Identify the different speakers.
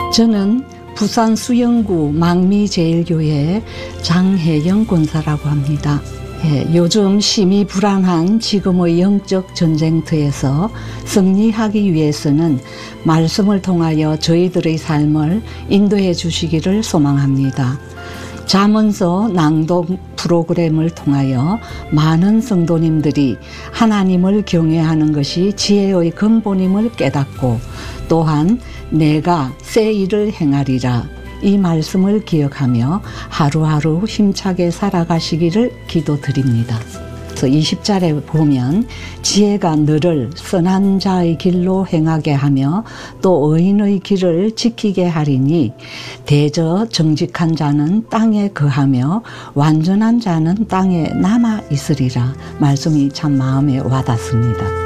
Speaker 1: 저는 부산 수영구 망미제일교회 장혜영 권사라고 합니다. 요즘 심히 불안한 지금의 영적 전쟁터에서 승리하기 위해서는 말씀을 통하여 저희들의 삶을 인도해 주시기를 소망합니다. 잠언서 낭독 프로그램을 통하여 많은 성도님들이 하나님을 경외하는 것이 지혜의 근본임을 깨닫고 또한 내가 새 일을 행하리라 이 말씀을 기억하며 하루하루 힘차게 살아가시기를 기도드립니다. 그래서 20절에 보면 지혜가 너를 선한 자의 길로 행하게 하며 또 의인의 길을 지키게 하리니 대저 정직한 자는 땅에 거하며 완전한 자는 땅에 남아 있으리라. 말씀이 참 마음에 와닿습니다.